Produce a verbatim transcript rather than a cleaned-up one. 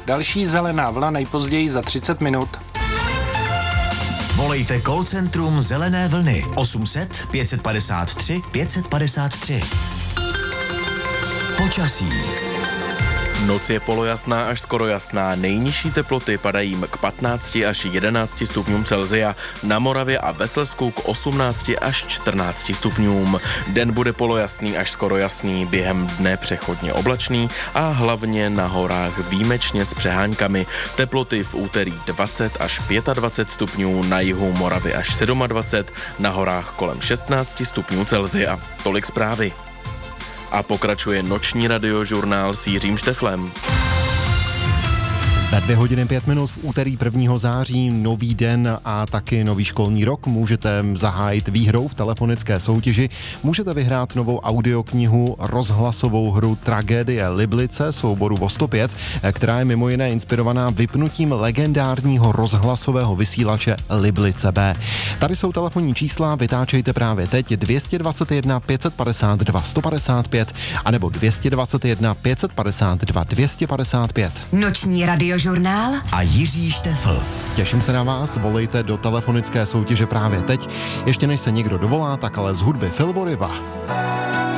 Další zelená vlna nejpozději za třicet minut. Volejte call centrum Zelené vlny osm set pět padesát tři pět padesát tři. Počasí. Noc je polojasná až skoro jasná, nejnižší teploty padají k patnácti až jedenácti stupňům Celsia, na Moravě a ve Slezsku k osmnácti až čtrnácti stupňům. Den bude polojasný až skoro jasný, během dne přechodně oblačný a hlavně na horách výjimečně s přeháňkami. Teploty v úterý dvacet až dvacet pět stupňů, na jihu Moravy až dvacet sedm, na horách kolem šestnácti stupňů Celsia. Tolik zprávy. A pokračuje noční radiožurnál s Jiřím Šteflem. Ve dvě hodiny pět minut v úterý prvního září nový den a taky nový školní rok můžete zahájit výhrou v telefonické soutěži. Můžete vyhrát novou audioknihu, rozhlasovou hru Tragédie Liblice souboru O sto pět, která je mimo jiné inspirovaná vypnutím legendárního rozhlasového vysílače Liblice B. Tady jsou telefonní čísla, vytáčejte právě teď dvě dva jedna pět padesát dva sto padesát pět anebo dvě dva jedna pět padesát dva dvě padesát pět. Noční radio Žurnál a Jiří Štefl. Těším se na vás, volejte do telefonické soutěže právě teď. Ještě než se někdo dovolá, tak ale z hudby Filboriva.